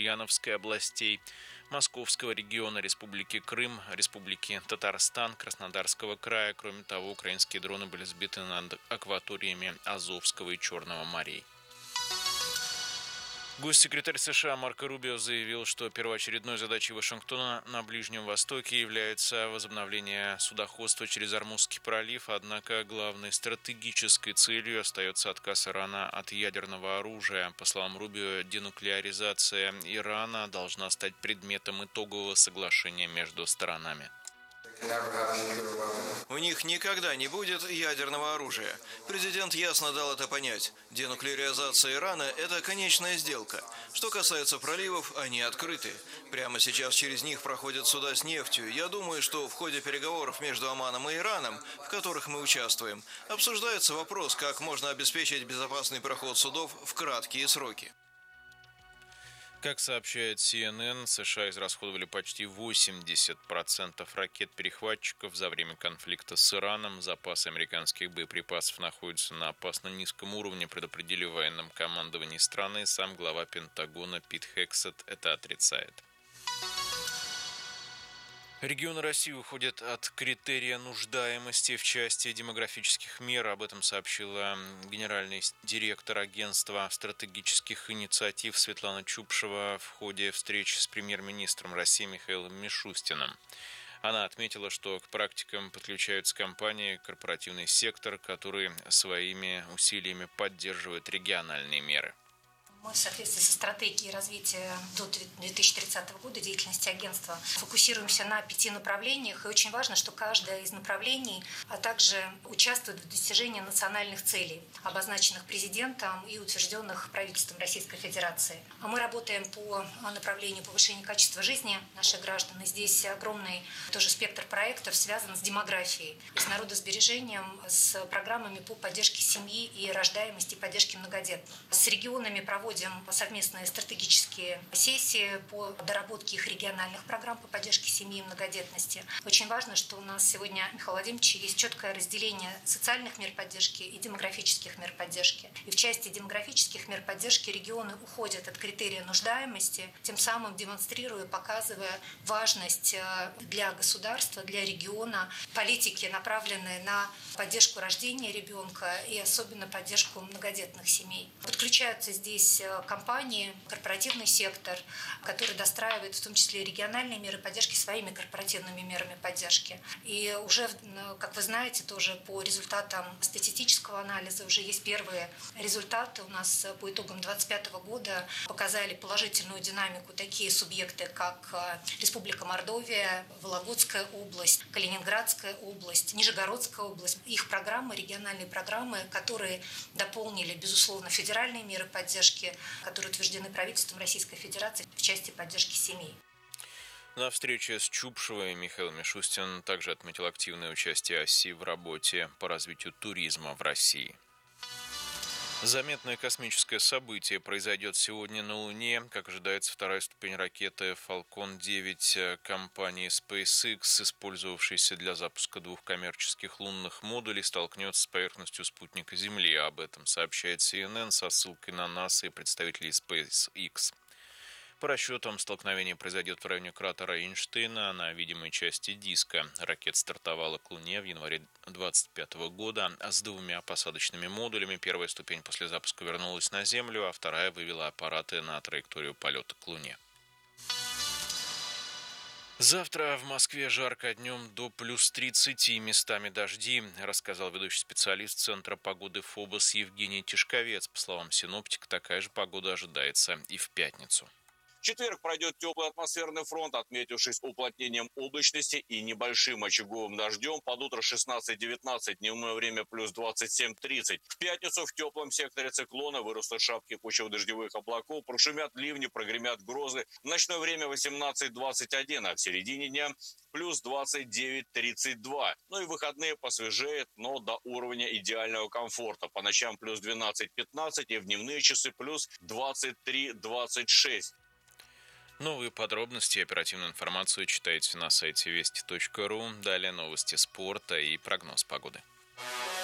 Ульяновской областей, Московского региона, Республики Крым, Республики Татарстан, Краснодарского края. Кроме того, украинские дроны были сбиты над акваториями Азовского и Черного морей. Госсекретарь США Марко Рубио заявил, что первоочередной задачей Вашингтона на Ближнем Востоке является возобновление судоходства через Ормузский пролив, однако главной стратегической целью остается отказ Ирана от ядерного оружия. По словам Рубио, денуклеаризация Ирана должна стать предметом итогового соглашения между сторонами. У них никогда не будет ядерного оружия. Президент ясно дал это понять. Денуклеаризация Ирана – это конечная сделка. Что касается проливов, они открыты. Прямо сейчас через них проходят суда с нефтью. Я думаю, что в ходе переговоров между Оманом и Ираном, в которых мы участвуем, обсуждается вопрос, как можно обеспечить безопасный проход судов в краткие сроки. Как сообщает CNN, США израсходовали почти 80% ракет-перехватчиков за время конфликта с Ираном. Запасы американских боеприпасов находятся на опасно низком уровне, предупредили в военном командовании страны. Сам глава Пентагона Пит Хексет это отрицает. Регионы России уходят от критерия нуждаемости в части демографических мер. Об этом сообщила генеральный директор агентства стратегических инициатив Светлана Чупшева в ходе встречи с премьер-министром России Михаилом Мишустиным. Она отметила, что к практикам подключаются компании, корпоративный сектор, который своими усилиями поддерживает региональные меры. Мы в соответствии со стратегией развития до 2030 года деятельности агентства фокусируемся на 5 направлениях. И очень важно, что каждое из направлений также участвует в достижении национальных целей, обозначенных президентом и утвержденных правительством Российской Федерации. А мы работаем по направлению повышения качества жизни наших граждан. И здесь огромный тоже спектр проектов связан с демографией, с народосбережением, с программами по поддержке семьи и рождаемости, поддержке многодетных. С регионами проводим совместные стратегические сессии по доработке их региональных программ по поддержке семьи и многодетности. Очень важно, что у нас сегодня, Михаил Владимирович, есть четкое разделение социальных мер поддержки и демографических мер поддержки. И в части демографических мер поддержки регионы уходят от критерия нуждаемости, тем самым демонстрируя, показывая важность для государства, для региона политики, направленные на поддержку рождения ребенка и особенно поддержку многодетных семей. Подключаются здесь компании, корпоративный сектор, который достраивает в том числе и региональные меры поддержки своими корпоративными мерами поддержки. И уже, как вы знаете, тоже по результатам статистического анализа уже есть первые результаты. У нас по итогам 2025 года показали положительную динамику такие субъекты, как Республика Мордовия, Вологодская область, Калининградская область, Нижегородская область. Их программы, региональные программы, которые дополнили, безусловно, федеральные меры поддержки, которые утверждены правительством Российской Федерации в части поддержки семей. На встрече с Чупшевой Михаил Мишустин также отметил активное участие ОСИ в работе по развитию туризма в России. Заметное космическое событие произойдет сегодня на Луне. Как ожидается, вторая ступень ракеты Falcon 9 компании SpaceX, использовавшейся для запуска 2 коммерческих лунных модулей, столкнется с поверхностью спутника Земли. Об этом сообщает CNN со ссылкой на НАСА и представителей SpaceX. По расчетам, столкновение произойдет в районе кратера Эйнштейна на видимой части диска. Ракета стартовала к Луне в январе 2025 года с 2 посадочными модулями. Первая ступень после запуска вернулась на Землю, а вторая вывела аппараты на траекторию полета к Луне. Завтра в Москве жарко, днем до плюс 30, местами дожди, рассказал ведущий специалист Центра погоды ФОБОС Евгений Тишковец. По словам синоптика, такая же погода ожидается и в пятницу. В четверг пройдет теплый атмосферный фронт, отметившись уплотнением облачности и небольшим очаговым дождем. Под утро 16-19, дневное время плюс 27-30. В пятницу в теплом секторе циклона вырастут шапки почвенно-дождевых облаков, прошумят ливни, прогремят грозы. В ночное время 18-21, а в середине дня плюс 29-32. Ну и выходные посвежеет, но до уровня идеального комфорта. По ночам плюс 12-15 и в дневные часы плюс 23-26. Новые подробности и оперативную информацию читайте на сайте вести.ру. Далее новости спорта и прогноз погоды.